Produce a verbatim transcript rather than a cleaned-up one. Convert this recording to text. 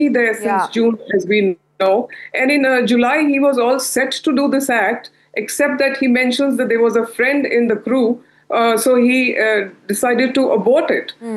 there since Yeah. June, as we know. And in uh, July, he was all set to do this act, except that he mentions that there was a friend in the crew, uh, so he uh, decided to abort it.